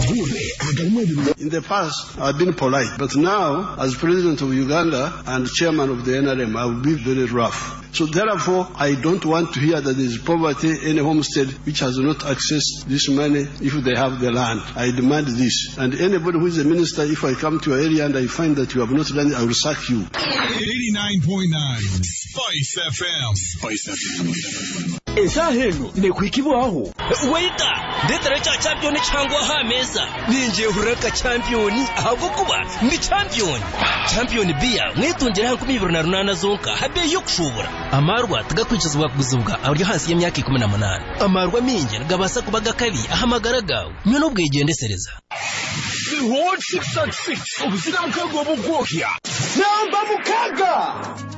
In the past, I've been polite, but now, as president of Uganda and chairman of the NRM, I will be very rough. So therefore, I don't want to hear that there is poverty in a homestead which has not accessed this money if they have the land. I demand this. And anybody who is a minister, if I come to your area and I find that you have not done it, I will sack you. 89.9 Spice FM. Spice FM. Esahelo nekwikibaho. Waita, ndetera cha champion cyangwa hameza. Ninje huraka champion ahubwo kuba ndi champion. Champion beer mwitongera 28 zonka habe yo kushobora. Amarwa tugakwicizwa kuguzubwa aburyo hasi y'imyaka 18. Amarwa minje gabasa kubaga kali ahamagara gawe. Mwe no bwegendesereza. The Hot 666 ubuzira mukago bugokya. Namba mukaga.